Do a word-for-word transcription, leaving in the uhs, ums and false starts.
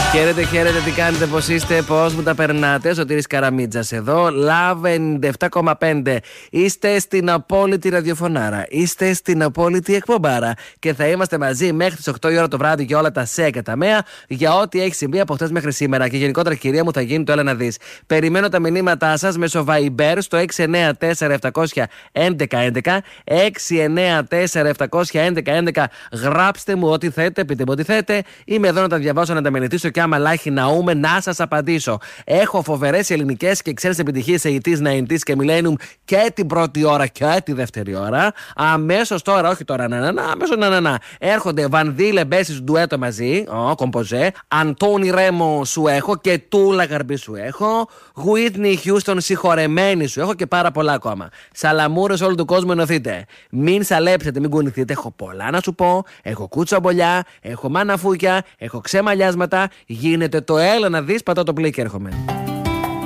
Χαίρετε, χαίρετε, τι κάνετε, πώς είστε, πώς μου τα περνάτε? Σωτήρης Καραμίτζας εδώ, Love ενενήντα επτά κόμμα πέντε. Είστε στην απόλυτη ραδιοφωνάρα, είστε στην απόλυτη εκπομπάρα και θα είμαστε μαζί μέχρι τις οκτώ η ώρα το βράδυ για όλα τα σε και τα μέα, για ό,τι έχει συμβεί από χτες μέχρι σήμερα και γενικότερα, κυρία μου, θα γίνει το έλα να δεις. Περιμένω τα μηνύματά σας μέσω Viber στο έξι εννέα τέσσερα επτά ένα ένα ένα ένα, έξι εννέα τέσσερα επτά ένα ένα ένα. Γράψτε μου ό,τι θέτε, πείτε μου ό,τι θέτε. Είμαι εδώ να τα διαβάσω, να τα μελετήσω και άμα λάχει ναούμε να σας απαντήσω. Έχω φοβερές ελληνικές και ξένες επιτυχίες ογδόντα, ενενήντα και millennium και την πρώτη ώρα και τη δεύτερη ώρα. Αμέσως τώρα, όχι τώρα, να, να, να, αμέσως να, να, να. Έρχονται Βανδίλε Μπέσης ντουέτο μαζί, ο, κομποζέ. Αντώνη Ρέμο σου έχω και Τούλα Γαρμπή σου έχω. Whitney Houston συγχωρεμένη σου έχω και πάρα πολλά ακόμα. Σαλαμούρες όλου του κόσμου ενωθείτε. Μην σαλέψετε, μην κουνηθείτε. Έχω πολλά να σου πω. Έχω κούτσαμπολιά, έχω μάναφούκια, έχω ξεμαλιάσματα. Γίνεται το έλα να δεις, πατώ το πλήκ και έρχομαι.